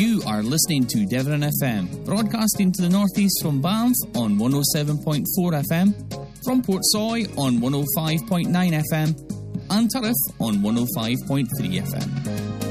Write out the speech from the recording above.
You are listening to Devon FM, broadcasting to the northeast from Banff on 107.4 FM, from Portsoy on 105.9 FM, and Turriff on 105.3 FM.